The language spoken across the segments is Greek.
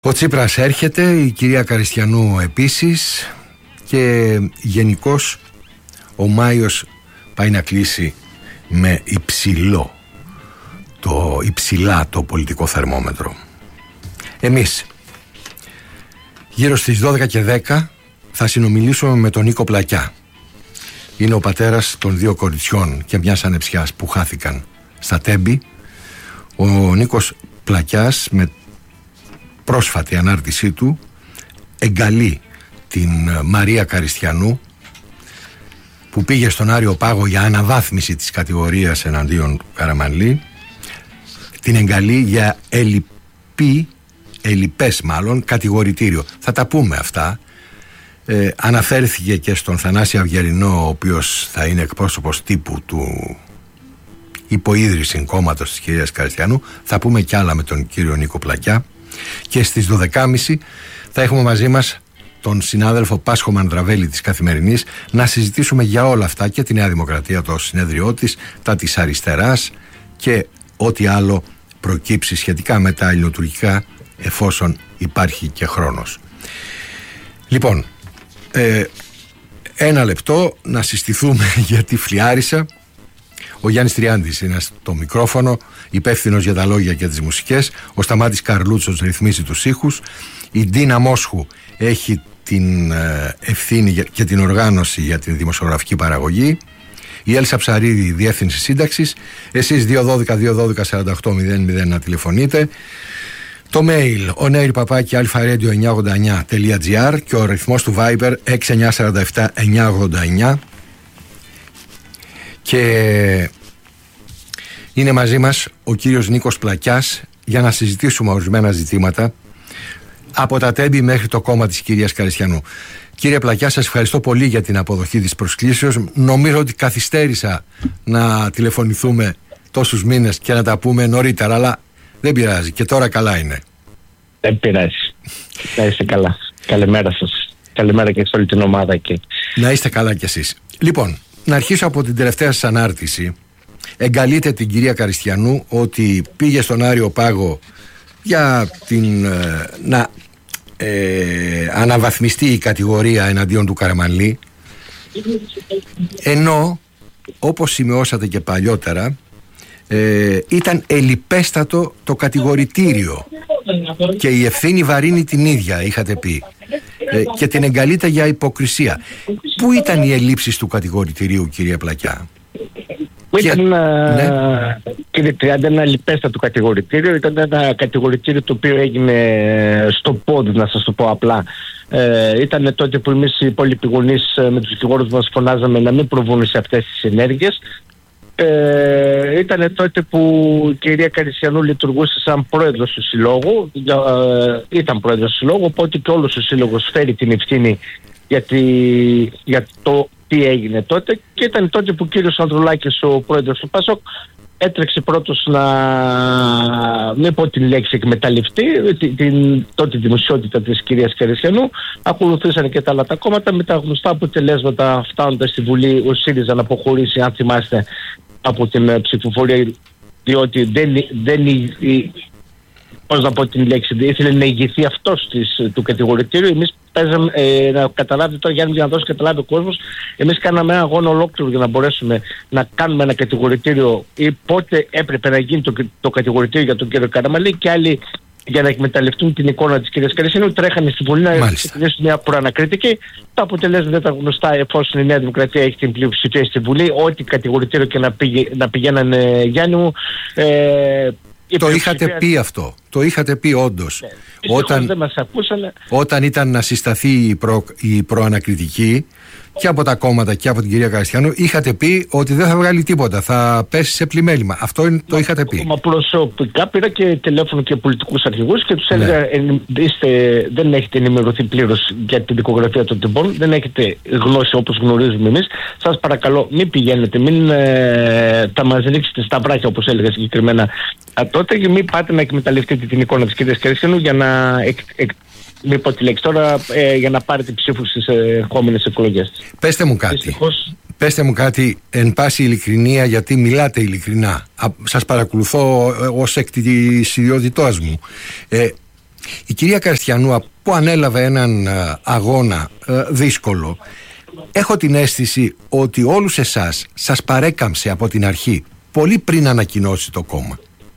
Ο Τσίπρας έρχεται, η κυρία Καριστιανού επίσης, και γενικώς ο Μάιος πάει να κλείσει με υψηλά το πολιτικό θερμόμετρο. Εμείς γύρω στις 12 και 10 θα συνομιλήσουμε με τον Νίκο Πλακιά. Είναι ο πατέρας των 2 κοριτσιών και μιας ανεψιάς που χάθηκαν στα Τέμπη. Ο Νίκος Πλακιάς, με πρόσφατη ανάρτησή του, εγκαλεί την Μαρία Καριστιανού, που πήγε στον Άριο Πάγο για αναβάθμιση της κατηγορίας εναντίον Καραμανλή. Την εγκαλεί για ελλειπές κατηγορητήριο. Θα τα πούμε αυτά. Αναφέρθηκε και στον Θανάση Αυγερινό, ο οποίος θα είναι εκπρόσωπος τύπου του υποίδρυση κόμματος της κυρίας Καριστιανού. Θα πούμε κι άλλα με τον κύριο Νίκο Πλακιά. Και στις 12.30 θα έχουμε μαζί μας τον συνάδελφο Πάσχο Μανδραβέλη της Καθημερινής, να συζητήσουμε για όλα αυτά, και τη Νέα Δημοκρατία, το συνέδριό της, τα της αριστεράς και ό,τι άλλο προκύψει σχετικά με τα ελληνοτουρκικά, εφόσον υπάρχει και χρόνος. Λοιπόν, ένα λεπτό να συστηθούμε για τη Φλιάρισα. Ο Γιάννης Τριάντης είναι στο μικρόφωνο, υπεύθυνος για τα λόγια και τις μουσικές. Ο Σταμάτης Καρλούτσος ρυθμίζει τους ήχους. Η Ντίνα Μόσχου έχει την ευθύνη και την οργάνωση για την δημοσιογραφική παραγωγή. Η Έλσα Ψαρίδη, διεύθυνση σύνταξης. Εσείς 212-212-4800 να τηλεφωνείτε. Το mail oneir@alpha-radio989.gr και ο αριθμός του Viber 6947-989. Και είναι μαζί μας ο κύριος Νίκος Πλακιάς για να συζητήσουμε ορισμένα ζητήματα, από τα Τέμπη μέχρι το κόμμα της κυρίας Καριστιανού. Κύριε Πλακιά, σας ευχαριστώ πολύ για την αποδοχή της προσκλήσεως. Νομίζω ότι καθυστέρησα να τηλεφωνηθούμε τόσους μήνες και να τα πούμε νωρίτερα, αλλά δεν πειράζει, και τώρα καλά είναι. Δεν πειράζει. Να είστε καλά. Καλημέρα σας. Καλημέρα και σε όλη την ομάδα εκεί. Να είστε καλά κι εσείς. Λοιπόν, να αρχίσω από την τελευταία σας ανάρτηση. Εγκαλείτε την κυρία Καριστιανού ότι πήγε στον Άριο Πάγο για να αναβαθμιστεί η κατηγορία εναντίον του Καραμανλή, ενώ, όπως σημειώσατε και παλιότερα, ήταν ελλειπέστατο το κατηγορητήριο και η ευθύνη βαρύνει την ίδια, είχατε πει, και την εγκαλείτε για υποκρισία. Πού ήταν οι ελλείψεις του κατηγορητηρίου, κυρία Πλακιά? Κύριε Τριάντα, ένα λιπέστατο κατηγορητήριο. Ήταν ένα κατηγορητήριο το οποίο έγινε στο πόδι, να σας το πω απλά. Ήταν τότε που εμείς οι υπόλοιποι γονείς με τους δικηγόρους μας φωνάζαμε να μην προβούν σε αυτές τις ενέργειες. Ήταν τότε που η κυρία Καριστιανού λειτουργούσε σαν πρόεδρος του συλλόγου. Ήταν πρόεδρος του συλλόγου, οπότε και όλος ο σύλλογος φέρει την ευθύνη για το τι έγινε τότε. Και ήταν τότε που ο κύριος Ανδρουλάκης, ο πρόεδρος του ΠΑΣΟΚ, έτρεξε πρώτος να, μην πω την λέξη, εκμεταλλευτεί τότε δημοσιότητα της κυρίας Καριστιανού. Ακολουθήσαν και τα άλλα τα κόμματα, με τα γνωστά αποτελέσματα, φτάνοντας στη Βουλή ο ΣΥΡΙΖΑ να αποχωρήσει, αν θυμάστε, από την ψηφοφορία, διότι δεν πώς να πω την λέξη, ήθελε να ηγηθεί αυτός του κατηγορητήριου. Εμείς παίζαμε, να καταλάβει τώρα, Γιάννη, για να δώσει καταλάβει ο κόσμος, εμείς κάναμε ένα αγώνα ολόκληρο για να μπορέσουμε να κάνουμε ένα κατηγορητήριο, ή πότε έπρεπε να γίνει το κατηγορητήριο για τον κύριο Καραμανλή, και άλλοι για να εκμεταλλευτούν την εικόνα της κυρίας Καριστιανού τρέχανε στη Βουλή να ξεκινήσουν μια προανακριτική. Τα αποτελέσματα ήταν γνωστά, εφόσον η Νέα Δημοκρατία έχει την πλειοψηφία στη Βουλή. Ό,τι κατηγορητήριο και να πηγαίνανε, Γιάννη μου, το είχατε πει αυτό. Το είχατε πει όντως. Όταν ήταν να συσταθεί η προανακριτική και από τα κόμματα και από την κυρία Καριστιανού, είχατε πει ότι δεν θα βγάλει τίποτα, θα πέσει σε πλημέλημα. Αυτό το είχατε πει. Μα προσωπικά πήρα και τηλέφωνο και πολιτικούς αρχηγούς και τους έλεγα, δεν έχετε ενημερωθεί πλήρως για την δικογραφία των τυπών, δεν έχετε γνώση όπως γνωρίζουμε εμείς. Σας παρακαλώ, μην πηγαίνετε, μην τα μας ρίξετε στα βράχια, όπως έλεγα συγκεκριμένα τότε, και μην πάτε να εκμεταλλευτείτε την εικόνα της κυρίας Καριστιανού για να μην πω τη λέξη τώρα, για να πάρετε ψήφους στις ερχόμενες εκλογές. Πέστε μου κάτι εν πάση ειλικρινία, γιατί μιλάτε ειλικρινά. Σας παρακολουθώ ως εκ της ιδιότητάς μου. Η κυρία Καριστιανού που ανέλαβε έναν αγώνα δύσκολο, έχω την αίσθηση ότι όλους εσάς σας παρέκαμψε από την αρχή, πολύ πριν ανακοινώσει το κόμμα.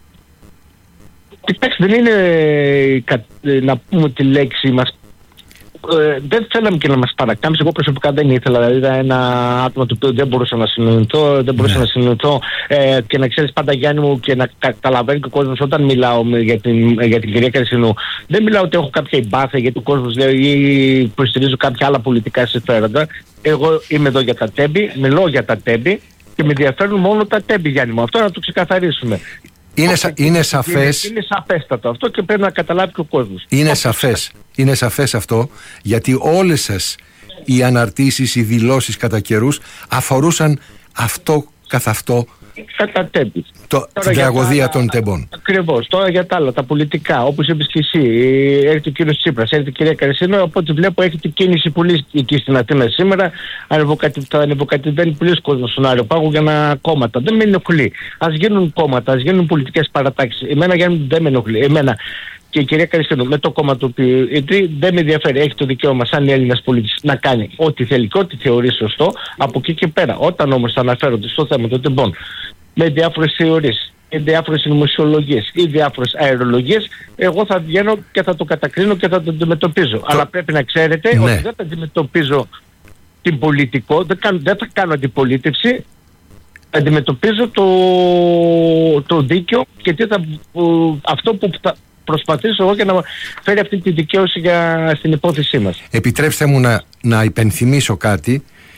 Κοιτάξτε, δεν είναι να πούμε τη λέξη μας. Δεν θέλαμε και να μας παρακάμψει. Εγώ προσωπικά δεν ήθελα. Δηλαδή ήταν ένα άτομο το οποίο δεν μπορούσα να συνεννοηθώ. Δεν μπορούσα να συνεννοηθώ και να ξέρεις πάντα, Γιάννη μου, και να καταλαβαίνει και ο κόσμος όταν μιλάω για την κυρία Καριστιανού. Δεν μιλάω ότι έχω κάποια εμπάθεια γιατί ο κόσμος λέει ή υποστηρίζω κάποια άλλα πολιτικά συμφέροντα. Εγώ είμαι εδώ για τα τέμπη, μιλώ για τα τέμπη και με ενδιαφέρουν μόνο τα τέμπη, Γιάννη μου. Αυτό να το ξεκαθαρίσουμε. Είναι σαφές. Είναι σαφέστατο αυτό και πρέπει να καταλάβει και ο κόσμος. Είναι σαφές αυτό, γιατί όλες σας οι αναρτήσεις, οι δηλώσεις κατά καιρούς αφορούσαν αυτό καθ' αυτό, κατά τέμπη. Την τραγωδία των τεμπών. Ακριβώς. Τώρα για τα άλλα, τα πολιτικά, όπως είπες και εσύ, έρχεται ο κύριος Τσίπρας, έρχεται η κυρία Καριστιανού, από ό,τι βλέπω έχετε κίνηση πολύ εκεί στην Αθήνα σήμερα. Θα ανεβοκατεβαίνει πολλοί κόσμος στον Άριο Πάγο για να κόμματα. Δεν με ενοχλεί. Ας γίνουν κόμματα, ας γίνουν πολιτικές παρατάξεις. Εμένα, Γιάννη, δεν με ενοχλεί. Εμένα και η κυρία Καριστιανού με το κόμμα του οποίου δεν με ενδιαφέρει, έχει το δικαίωμα σαν Έλληνας πολίτης να κάνει ό,τι θέλει και ό,τι θεωρεί σωστό από εκεί και πέρα. Όταν όμως θα αναφέρονται στο θέμα των τεμπών με διάφορες θεωρίες, με διάφορες συνωμοσιολογίες ή διάφορες αερολογίες, εγώ θα βγαίνω και θα το κατακρίνω και θα το αντιμετωπίζω. Αλλά πρέπει να ξέρετε ότι δεν θα αντιμετωπίζω την πολιτικό, δεν θα κάνω αντιπολίτευση, αντιμετωπίζω το δίκαιο και αυτό που θα προσπαθήσω εγώ και να φέρει αυτή τη δικαίωση στην υπόθεσή μας. Επιτρέψτε μου να υπενθυμίσω κάτι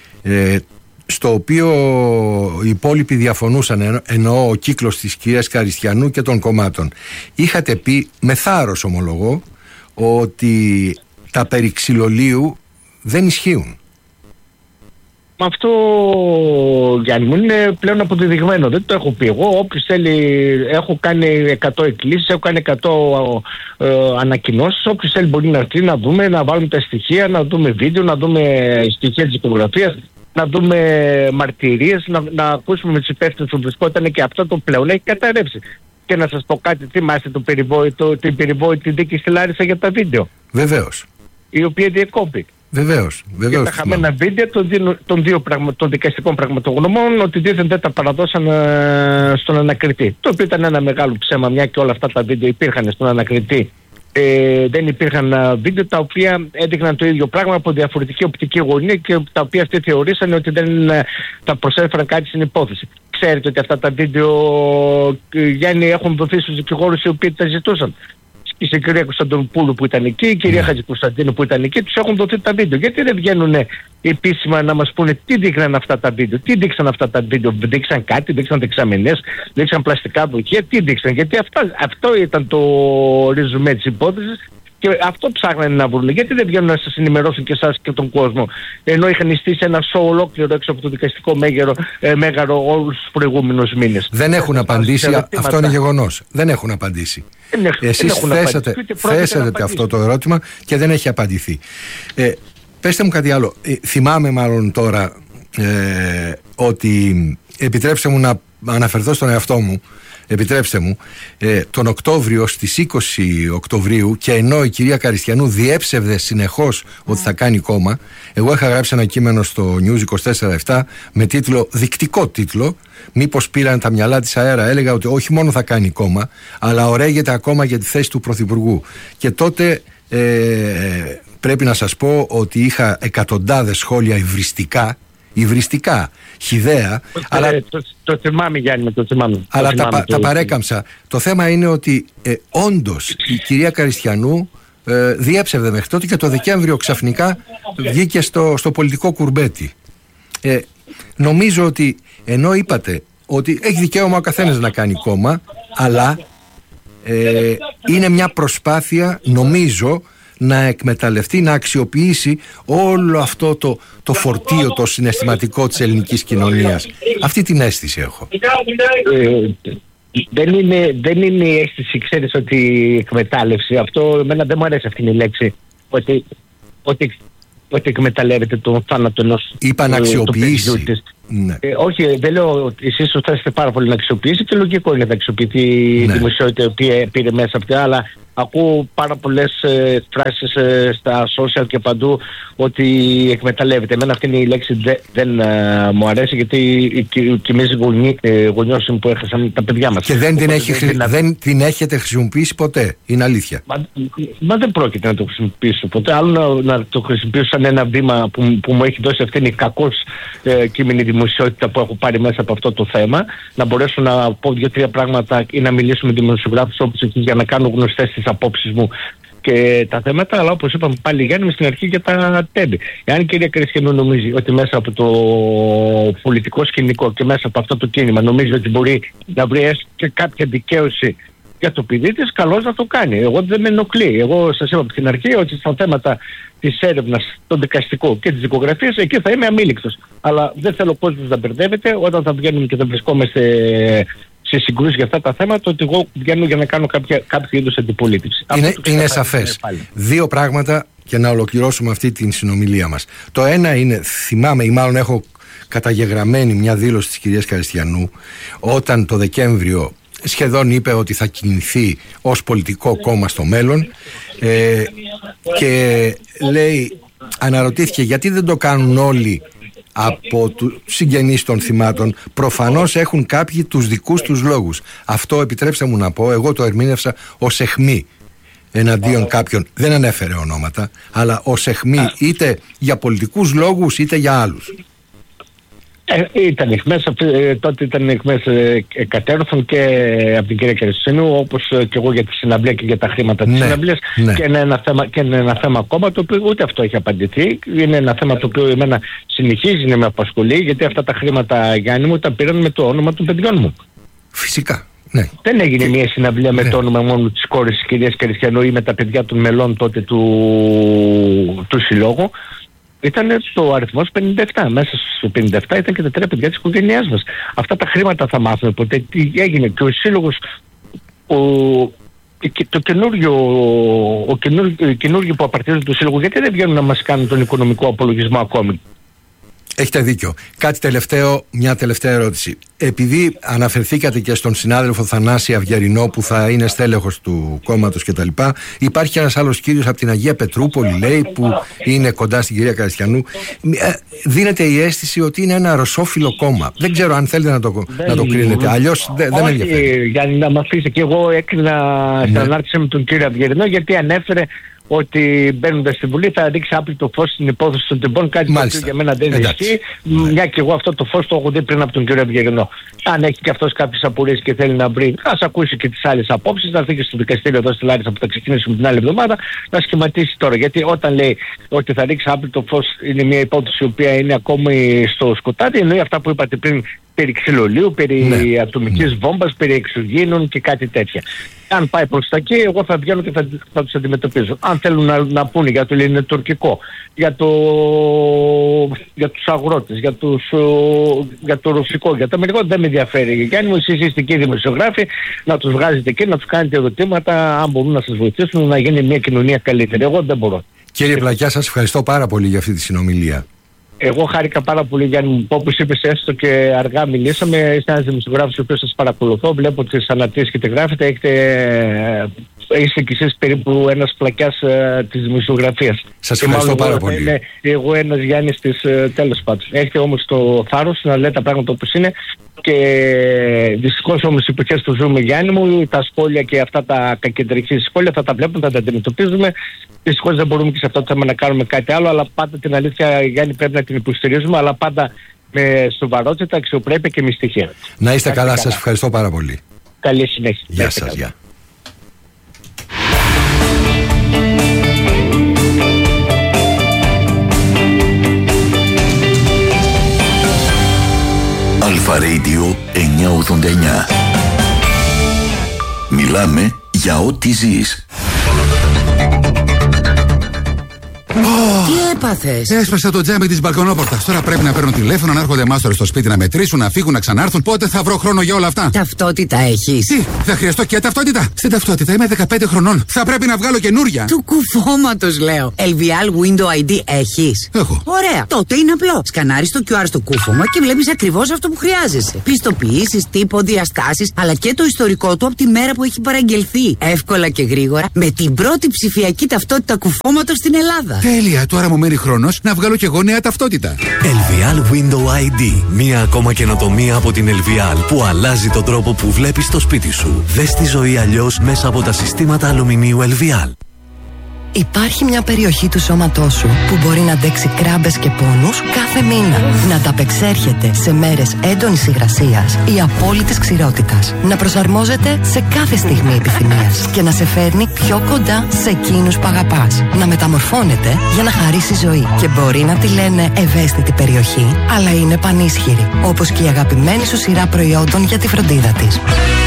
στο οποίο οι υπόλοιποι διαφωνούσαν, εννοώ ο κύκλος της κυρίας Καριστιανού και των κομμάτων. Είχατε πει, με θάρρος ομολογώ, ότι τα περί ξυλολίου δεν ισχύουν. Αυτό, Γιάννη μου, είναι πλέον αποδεδειγμένο. Δεν το έχω πει εγώ. Όποιος θέλει, έχω κάνει 100 εκκλήσεις, έχω κάνει 100 ανακοινώσεις. Όποιος θέλει μπορεί να έρθει να δούμε, να βάλουμε τα στοιχεία, να δούμε βίντεο, να δούμε στοιχεία της δικογραφίας, να δούμε μαρτυρίες, να ακούσουμε με τους υπεύθυνους του βρισκόταν και αυτό το πλέον έχει καταρρεύσει. Και να σας πω κάτι, θυμάστε την περιβόητη δίκη στη Λάρισα για τα βίντεο. Βεβαίως. Η οποία διεκόπη. Βεβαίως. Και τα χαμένα βίντεο των δικαστικών πραγματογνωμών ότι δίθεν δεν τα παραδώσαν στον ανακριτή. Το οποίο ήταν ένα μεγάλο ψέμα, μια και όλα αυτά τα βίντεο υπήρχαν στον ανακριτή. Δεν υπήρχαν βίντεο τα οποία έδειχναν το ίδιο πράγμα από διαφορετική οπτική γωνία και τα οποία αυτοί θεωρήσαν ότι δεν τα προσέφεραν κάτι στην υπόθεση. Ξέρετε ότι αυτά τα βίντεο, Γιάννη, έχουν δοθεί στους δικηγόρους οι οποίοι τα ζητούσαν. Η κυρία Κωνσταντινοπούλου που ήταν εκεί, η κυρία Χατζικωνσταντίνου που ήταν εκεί, τους έχουν δοθεί τα βίντεο. Γιατί δεν βγαίνουν επίσημα να μας πούνε τι δείχναν αυτά τα βίντεο, τι δείξαν αυτά τα βίντεο, δείξαν κάτι, δείξαν δεξαμενές, δείξαν πλαστικά δοχεία, τι δείξαν. Γιατί αυτό ήταν το ριζουμέ της υπόθεσης και αυτό ψάχνανε να βρουν. Γιατί δεν βγαίνουν να σας ενημερώσουν και εσάς και τον κόσμο, ενώ είχαν στήσει ένα σοου ολόκληρο έξω από το δικαστικό μέγαρο όλους τους προηγούμενους μήνες. Δεν έχουν απαντήσει, αυτό είναι γεγονός. Δεν έχουν απαντήσει. Εσείς θέσατε αυτό το ερώτημα και δεν έχει απαντηθεί. Πέστε μου κάτι άλλο. Θυμάμαι μάλλον τώρα ότι, επιτρέψτε μου να αναφερθώ στον εαυτό μου, επιτρέψτε μου, τον Οκτώβριο, στις 20 Οκτωβρίου, και ενώ η κυρία Καριστιανού διέψευδε συνεχώς ότι θα κάνει κόμμα, εγώ είχα γράψει ένα κείμενο στο News 24/7 με τίτλο, δεικτικό τίτλο, μήπως πήραν τα μυαλά της αέρα. Έλεγα ότι όχι μόνο θα κάνει κόμμα, αλλά ωραίγεται ακόμα για τη θέση του Πρωθυπουργού. Και τότε πρέπει να σας πω ότι είχα εκατοντάδες σχόλια υβριστικά, χυδαία. Αλλά το θυμάμαι, Γιάννη, το θυμάμαι. Αλλά τα παρέκαμψα. Το θέμα είναι ότι όντως η κυρία Καριστιανού διέψευδε μέχρι τότε και το Δεκέμβριο ξαφνικά βγήκε στο πολιτικό κουρμπέτι. Νομίζω ότι ενώ είπατε ότι έχει δικαίωμα ο καθένας να κάνει κόμμα, αλλά είναι μια προσπάθεια, νομίζω, να εκμεταλλευτεί, να αξιοποιήσει όλο αυτό το φορτίο, το συναισθηματικό της ελληνικής κοινωνίας. Αυτή την αίσθηση έχω. Δεν είναι η αίσθηση, ξέρεις, ότι η εκμετάλλευση, αυτό εμένα δεν μου αρέσει αυτή η λέξη, ότι εκμεταλλεύεται τον θάνατο ενός. Είπα να αξιοποιήσει. Ναι. Όχι, δεν λέω ότι εσείς το θέσετε πάρα πολύ να αξιοποιήσει και λογικό είναι να αξιοποιηθεί η δημοσιότητα η οποία πήρε μέσα αυτά, αλλά ακούω πάρα πολλές εκφράσεις στα social και παντού ότι εκμεταλλεύεται. Εμένα αυτή είναι η λέξη δεν μου αρέσει, γιατί και εμείς γονιός που έχασαν τα παιδιά μας. Και δεν την έχετε χρησιμοποιήσει ποτέ, είναι αλήθεια. Μα δεν πρόκειται να το χρησιμοποιήσω ποτέ. Άλλο να το χρησιμοποιήσω σαν ένα βήμα που μου έχει δώσει αυτή η κακώς κείμενη δημοσιότητα που έχω πάρει μέσα από αυτό το θέμα, να μπορέσω να πω 2-3 πράγματα ή να μιλήσω με δημοσιογράφους όπως εκεί για να κάνω γνωστές τις απόψεις μου και τα θέματα, αλλά όπως είπαμε πάλι Γιάννη στην αρχή για τα τέμπη. Εάν η κυρία Καριστιανού νομίζει ότι μέσα από το πολιτικό σκηνικό και μέσα από αυτό το κίνημα νομίζει ότι μπορεί να βρει έστω και κάποια δικαίωση για το παιδί της, καλώς να το κάνει. Εγώ δεν με ενοχλεί. Εγώ σας είπα από την αρχή ότι στα θέματα της έρευνας, των δικαστικών και της δικογραφίας, εκεί θα είμαι αμήλικτος. Αλλά δεν θέλω ο κόσμος να μπερδεύεται όταν θα βγαίνουμε και θα βρισκόμαστε σε συγκρούσεις για αυτά τα θέματα, ότι εγώ βγαίνω για να κάνω κάποιο είδους αντιπολίτευση. Είναι σαφές. Δύο πράγματα για να ολοκληρώσουμε αυτή την συνομιλία μας. Το ένα είναι, θυμάμαι ή μάλλον έχω καταγεγραμμένη μια δήλωση της κυρίας Καριστιανού, όταν το Δεκέμβριο σχεδόν είπε ότι θα κινηθεί ως πολιτικό κόμμα στο μέλλον, και λέει, αναρωτήθηκε γιατί δεν το κάνουν όλοι από τους συγγενείς των θυμάτων. Προφανώς έχουν κάποιοι τους δικούς τους λόγους. Αυτό, επιτρέψτε μου να πω, εγώ το ερμήνευσα ως αιχμή εναντίον κάποιων. Δεν ανέφερε ονόματα, αλλά ως αιχμή είτε για πολιτικούς λόγους είτε για άλλους. Ήταν εχμές, τότε ήταν εχμές κατέρωθαν και από την κυρία Καριστιανού, όπως και εγώ για τη συναυλία και για τα χρήματα της συναυλίας. Και είναι ένα θέμα ακόμα το οποίο ούτε αυτό έχει απαντηθεί. Είναι ένα θέμα το οποίο εμένα συνεχίζει να με απασχολεί, γιατί αυτά τα χρήματα, Γιάννη μου, τα πήραν με το όνομα των παιδιών μου. Φυσικά. Ναι. Δεν έγινε μια συναυλία με το όνομα μόνο της κόρης της κυρίας Καριστιανού ή με τα παιδιά των μελών τότε του συλλόγου. Ήταν το αριθμός 57. Μέσα στους 57 ήταν και τα 3 παιδιά της οικογένειάς μας. Αυτά τα χρήματα θα μάθουμε ποτέ τι έγινε. Και ο σύλλογος, το καινούργιο που απαρτίζεται του σύλλογου, γιατί δεν βγαίνουν να μας κάνουν τον οικονομικό απολογισμό ακόμη. Έχετε δίκιο. Κάτι τελευταίο, μια τελευταία ερώτηση. Επειδή αναφερθήκατε και στον συνάδελφο Θανάση Αυγερινό που θα είναι στέλεχος του κόμματος κτλ., υπάρχει ένας άλλος κύριος από την Αγία Πετρούπολη, λέει, που είναι κοντά στην κυρία Καριστιανού. Δίνεται η αίσθηση ότι είναι ένα ρωσόφιλο κόμμα. Δεν ξέρω αν θέλετε να το κρίνετε. Αλλιώς δεν με ενδιαφέρει. Για να με αφήσει, και εγώ έκρινα στην ανάρτηση με τον κύριο Αυγερινό, γιατί ανέφερε ότι μπαίνοντας στη Βουλή θα ρίξει άπλυτο φως στην υπόθεση των τεμπών, κάτι που για μένα δεν ισχύει. Μια και εγώ αυτό το φως το έχω δει πριν από τον κύριο Αυγερινό. Αν έχει και αυτός κάποιες απορίες και θέλει να βρει, ας ακούσει και τις άλλες απόψεις, να έρθει και στο δικαστήριο εδώ στη Λάρισα που θα ξεκινήσουμε την άλλη εβδομάδα, να σχηματίσει τώρα. Γιατί όταν λέει ότι θα ρίξει άπλυτο φως, είναι μια υπόθεση η οποία είναι ακόμη στο σκοτάδι, εννοεί αυτά που είπατε πριν περί ξυλολίου, περί ατομικής βόμβας, περί εξωγήινων και κάτι τέτοια. Αν πάει προς τα εκεί, εγώ θα βγαίνω και θα τους αντιμετωπίζω. Αν θέλουν να πούνε για το ελληνοτουρκικό, για τους αγρότες, για το ρωσικό, για το αμερικό, δεν με ενδιαφέρει. Γιάννη μου, εσείς είστε εκεί δημοσιογράφοι, να τους βγάζετε εκεί, να τους κάνετε ερωτήματα, αν μπορούν να σας βοηθήσουν να γίνει μια κοινωνία καλύτερη. Εγώ δεν μπορώ. Κύριε Πλακιά, σας ευχαριστώ πάρα πολύ για αυτή τη συνομιλία. Εγώ χάρηκα πάρα πολύ, Γιάννη μου, όπως είπες, έστω και αργά μιλήσαμε. Είστε ένας δημοσιογράφος ο οποίος σας παρακολουθώ, βλέπω τις αναρτήσεις και τη γράφετε. Είστε κι εσείς περίπου ένας Πλακιάς της δημοσιογραφίας. Σας ευχαριστώ πάρα πολύ. Είμαι εγώ ένας Γιάννης της, τέλος πάντων. Έχετε όμως το θάρρος να λέτε τα πράγματα όπως είναι, και δυστυχώς όμως οι εποχές που ζούμε, Γιάννη μου, τα σχόλια και αυτά τα κακεντρική σχόλια θα τα βλέπουμε, θα τα αντιμετωπίζουμε. Δυστυχώς δεν μπορούμε και σε αυτό το θέμα να κάνουμε κάτι άλλο, αλλά πάντα την αλήθεια, Γιάννη, πρέπει να την υποστηρίζουμε, αλλά πάντα με σοβαρότητα, αξιοπρέπεια και με στοιχεία. Να είστε καλά, σας ευχαριστώ πάρα πολύ. Καλή συνέχεια. Γεια σας, γεια. Αλφα Radio 989. Μιλάμε για ό,τι ζεις. έπαθες? Έσπασα το τζάμι της μπαλκονόπορτας. Τώρα πρέπει να παίρνουν τηλέφωνο, να έρχονται μάστορες στο σπίτι να μετρήσουν, να φύγουν, να ξανάρθουν. Πότε θα βρω χρόνο για όλα αυτά? Ταυτότητα έχεις? Τι, θα χρειαστώ και ταυτότητα? Στην ταυτότητα είμαι 15 χρονών. Θα πρέπει να βγάλω καινούρια. Του κουφώματος λέω. LVL Window ID έχεις? Έχω. Ωραία. Τότε είναι απλό. Σκανάρεις το QR στο κούφωμα και βλέπεις ακριβώς αυτό που χρειάζεσαι. Πιστοποιήσεις, τύπο, διαστάσεις, αλλά και το ιστορικό του από τη μέρα που έχει παραγγελθεί. Εύκολα και γρήγορα, με την πρώτη ψηφιακή ταυτότητα κουφώματος στην Ελλάδα. Τέλεια, τώρα μου μένει χρόνος να βγάλω κι εγώ νέα ταυτότητα. LVL Window ID. Μία ακόμα καινοτομία από την LVL που αλλάζει τον τρόπο που βλέπεις το σπίτι σου. Δες τη ζωή αλλιώς μέσα από τα συστήματα αλουμινίου LVL. Υπάρχει μια περιοχή του σώματός σου που μπορεί να αντέξει κράμπες και πόνους κάθε μήνα. Να ανταπεξέρχεται σε μέρες έντονης υγρασίας ή απόλυτης ξηρότητας. Να προσαρμόζεται σε κάθε στιγμή επιθυμίας και να σε φέρνει πιο κοντά σε εκείνους που αγαπάς. Να μεταμορφώνεται για να χαρίσει ζωή. Και μπορεί να τη λένε ευαίσθητη περιοχή, αλλά είναι πανίσχυρη. Όπως και η αγαπημένη σου σειρά προϊόντων για τη φροντίδα της.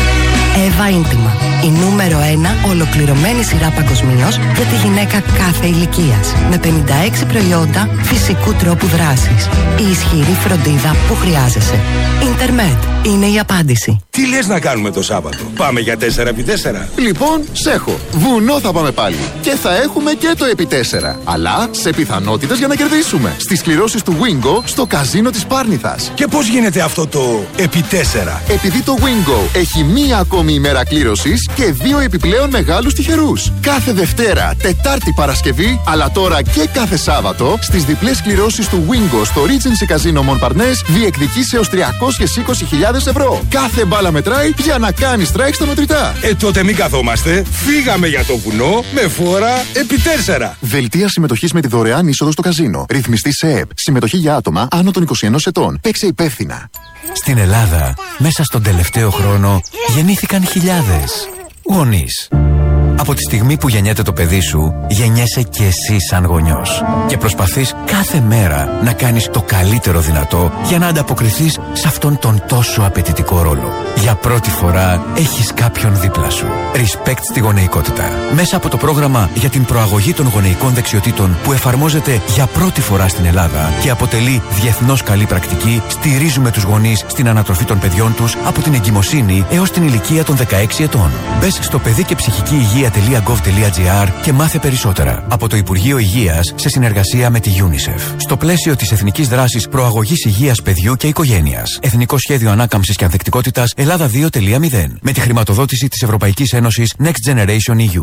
Εύα Ίντιμα. Η νούμερο 1 ολοκληρωμένη σειρά παγκοσμίως για τη γυναίκα κάθε ηλικίας. Με 56 προϊόντα φυσικού τρόπου δράσης. Η ισχυρή φροντίδα που χρειάζεσαι. Ιντερνετ είναι η απάντηση. Τι λες να κάνουμε το Σάββατο? Πάμε για 4x4? Λοιπόν, σέχω. Βουνό θα πάμε πάλι. Και θα έχουμε και το επί 4. Αλλά σε πιθανότητες για να κερδίσουμε. Στις κληρώσεις του Wingo στο καζίνο της Πάρνηθας. Και πώς γίνεται αυτό το επί 4? Επειδή το Wingo έχει μία ακόμη ημέρα κλήρωσης και 2 επιπλέον μεγάλους τυχερούς. Κάθε Δευτέρα, Τετάρτη, Παρασκευή, αλλά τώρα και κάθε Σάββατο, στις διπλές κληρώσεις του Wingo στο Regency Casino Montparnasse διεκδικείς έως 320.000 ευρώ. Κάθε μπάλα μετράει για να κάνει strike στα μετρητά. Τότε μην καθόμαστε. Φύγαμε για το βουνό με φόρα επί 4. Δελτία συμμετοχής με τη δωρεάν είσοδο στο καζίνο. Ρυθμιστή σε ΕΕΠ. Συμμετοχή για άτομα άνω των 21 ετών. Παίξε υπεύθυνα. Στην Ελλάδα, μέσα στον τελευταίο χρόνο, γεννήθηκαν χιλιάδες γονείς. Από τη στιγμή που γεννιέται το παιδί σου, γεννιέσαι και εσύ σαν γονιός. Και προσπαθείς κάθε μέρα να κάνεις το καλύτερο δυνατό για να ανταποκριθείς σε αυτόν τον τόσο απαιτητικό ρόλο. Για πρώτη φορά έχεις κάποιον δίπλα σου. Respect στη γονεϊκότητα. Μέσα από το πρόγραμμα για την προαγωγή των γονεϊκών δεξιοτήτων που εφαρμόζεται για πρώτη φορά στην Ελλάδα και αποτελεί διεθνώς καλή πρακτική, στηρίζουμε τους γονείς στην ανατροφή των παιδιών τους από την εγκυμοσύνη έως την ηλικία των 16 ετών. Μπες στο παιδί και ψυχική υγεία.gov.gr και μάθε περισσότερα. Από το Υπουργείο Υγείας σε συνεργασία με τη UNICEF. Στο πλαίσιο της Εθνικής Δράσης Προαγωγής Υγείας Παιδιού και Οικογένειας. Εθνικό Σχέδιο Ανάκαμψης και Ανθεκτικότητας Ελλάδα 2.0. Με τη χρηματοδότηση της Ευρωπαϊκής Ένωσης Next Generation EU.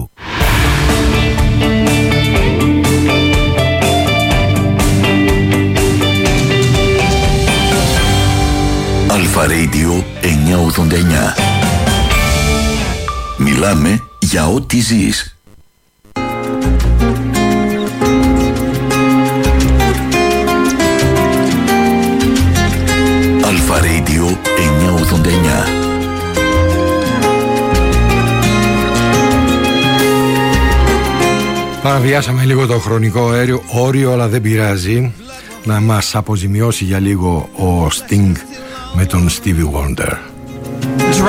Αλφα Radio 989. Μιλάμε για ό,τι ζεις. Αλφα Radio 989. Παραβιάσαμε λίγο το χρονικό όριο, αλλά δεν πειράζει. Να μας αποζημιώσει για λίγο ο Sting με τον Stevie Wonder.